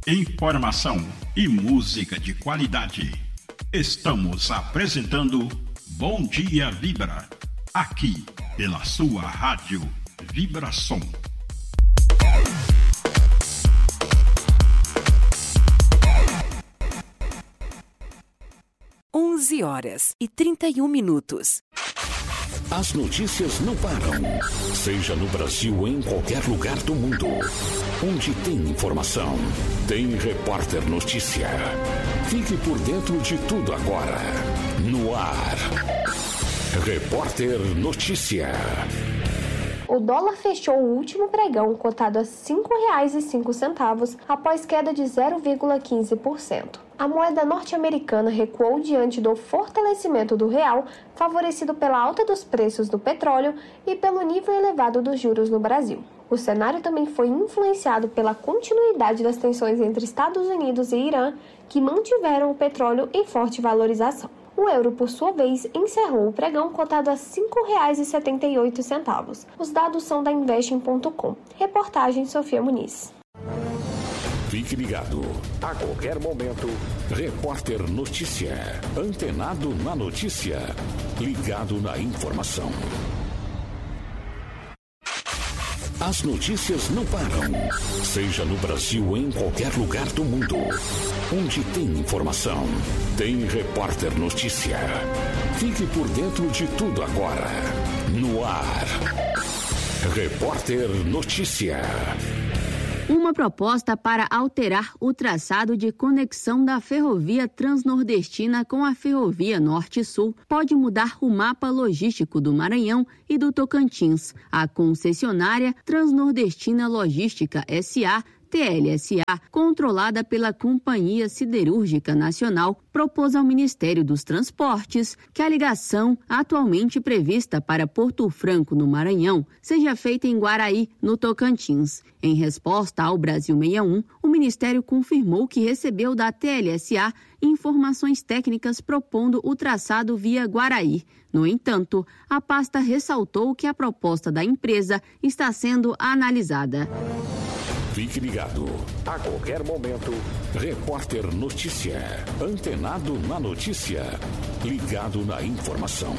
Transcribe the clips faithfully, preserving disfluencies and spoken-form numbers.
Informação e música de qualidade. Estamos apresentando Bom Dia Vibra, aqui pela sua rádio Vibração. onze horas e trinta e um minutos. As notícias não param, seja no Brasil ou em qualquer lugar do mundo. Onde tem informação, tem Repórter Notícia. Fique por dentro de tudo agora. No ar, Repórter Notícia. O dólar fechou o último pregão cotado a cinco reais e cinco centavos após queda de zero vírgula quinze por cento. A moeda norte-americana recuou diante do fortalecimento do real, favorecido pela alta dos preços do petróleo e pelo nível elevado dos juros no Brasil. O cenário também foi influenciado pela continuidade das tensões entre Estados Unidos e Irã, que mantiveram o petróleo em forte valorização. O euro, por sua vez, encerrou o pregão cotado a cinco reais e setenta e oito centavos. Os dados são da Investing ponto com. Reportagem Sofia Muniz. Fique ligado. A qualquer momento, Repórter Notícia. Antenado na notícia. Ligado na informação. As notícias não param, seja no Brasil ou em qualquer lugar do mundo. Onde tem informação, tem Repórter Notícia. Fique por dentro de tudo agora. No ar, Repórter Notícia. Uma proposta para alterar o traçado de conexão da ferrovia transnordestina com a ferrovia Norte-Sul pode mudar o mapa logístico do Maranhão e do Tocantins. A concessionária Transnordestina Logística S A T L S A, controlada pela Companhia Siderúrgica Nacional, propôs ao Ministério dos Transportes que a ligação atualmente prevista para Porto Franco, no Maranhão, seja feita em Guaraí, no Tocantins. Em resposta ao Brasil sessenta e um, o Ministério confirmou que recebeu da T L S A informações técnicas propondo o traçado via Guaraí. No entanto, a pasta ressaltou que a proposta da empresa está sendo analisada. Fique ligado. A qualquer momento, Repórter Notícia. Antenado na notícia. Ligado na informação.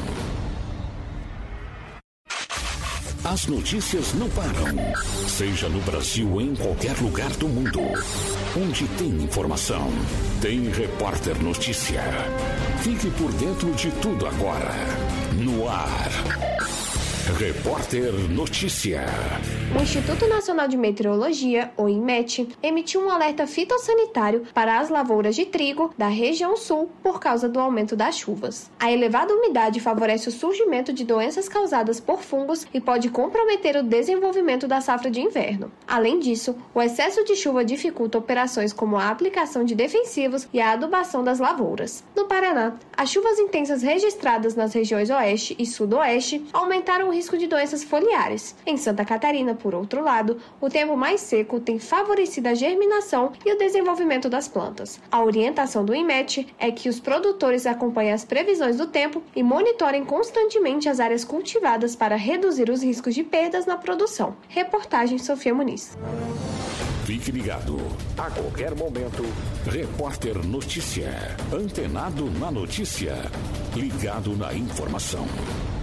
As notícias não param, seja no Brasil ou em qualquer lugar do mundo. Onde tem informação, tem Repórter Notícia. Fique por dentro de tudo agora. No ar, Repórter Notícia. O Instituto Nacional de Meteorologia, o INMET, emitiu um alerta fitossanitário para as lavouras de trigo da região sul por causa do aumento das chuvas. A elevada umidade favorece o surgimento de doenças causadas por fungos e pode comprometer o desenvolvimento da safra de inverno. Além disso, o excesso de chuva dificulta operações como a aplicação de defensivos e a adubação das lavouras. No Paraná, as chuvas intensas registradas nas regiões oeste e sudoeste aumentaram o risco de doenças foliares. Em Santa Catarina, por outro lado, o tempo mais seco tem favorecido a germinação e o desenvolvimento das plantas. A orientação do INMET é que os produtores acompanhem as previsões do tempo e monitorem constantemente as áreas cultivadas para reduzir os riscos de perdas na produção. Reportagem Sofia Muniz. Fique ligado. A qualquer momento, Repórter Notícia. Antenado na notícia. Ligado na informação.